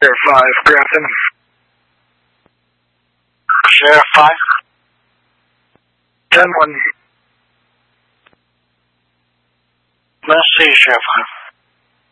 Sheriff 5, Grafton. Sheriff 5? 10-1. Let's see, Sheriff 5.